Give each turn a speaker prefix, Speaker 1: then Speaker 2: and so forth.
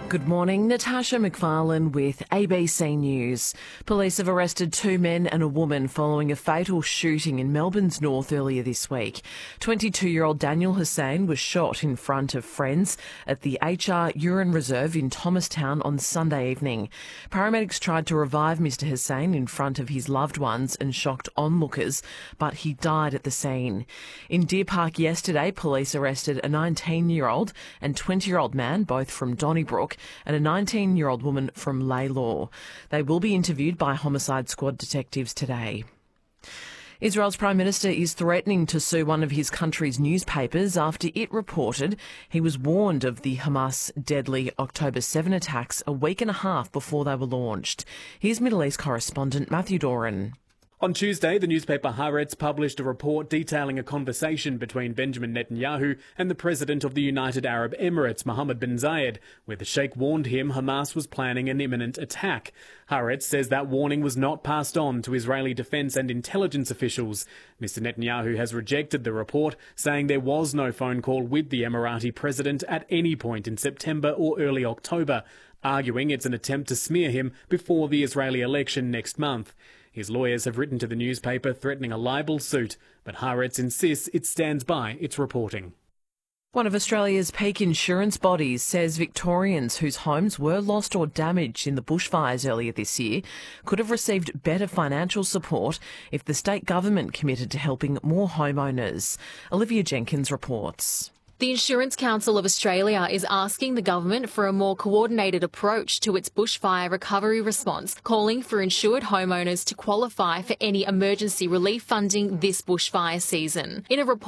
Speaker 1: Good morning, Natasha McFarlane with ABC News. Police have arrested 2 men and a woman following a fatal shooting in Melbourne's north earlier this week. 22-year-old Daniel Hussein was shot in front of friends at the HR Urine Reserve in Thomastown on Sunday evening. Paramedics tried to revive Mr Hussein in front of his loved ones and shocked onlookers, but he died at the scene. In Deer Park yesterday, police arrested a 19-year-old and 20-year-old man, both from Donnybrook, and a 19-year-old woman from Laylaw. They will be interviewed by Homicide Squad detectives today. Israel's Prime Minister is threatening to sue one of his country's newspapers after it reported he was warned of the Hamas deadly October 7 attacks a week and a half before they were launched. Here's Middle East correspondent Matthew Doran.
Speaker 2: On Tuesday, the newspaper Haaretz published a report detailing a conversation between Benjamin Netanyahu and the President of the United Arab Emirates, Mohammed bin Zayed, where the Sheikh warned him Hamas was planning an imminent attack. Haaretz says that warning was not passed on to Israeli defence and intelligence officials. Mr Netanyahu has rejected the report, saying there was no phone call with the Emirati president at any point in September or early October, arguing it's an attempt to smear him before the Israeli election next month. His lawyers have written to the newspaper threatening a libel suit, but Haaretz insists it stands by its reporting.
Speaker 1: One of Australia's peak insurance bodies says Victorians whose homes were lost or damaged in the bushfires earlier this year could have received better financial support if the state government committed to helping more homeowners. Olivia Jenkins reports.
Speaker 3: The Insurance Council of Australia is asking the government for a more coordinated approach to its bushfire recovery response, calling for insured homeowners to qualify for any emergency relief funding this bushfire season. In a report